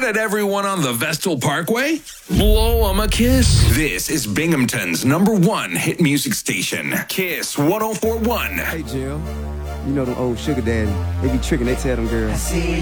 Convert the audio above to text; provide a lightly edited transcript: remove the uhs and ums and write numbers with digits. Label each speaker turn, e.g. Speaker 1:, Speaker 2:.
Speaker 1: mad at everyone on the Vestal Parkway? Blow 'em a kiss. This is Binghamton's #1 hit music station. Kiss 104.1.
Speaker 2: Hey, Jill. You know them old sugar daddy. They be tricking, they tell them girls.
Speaker 3: I see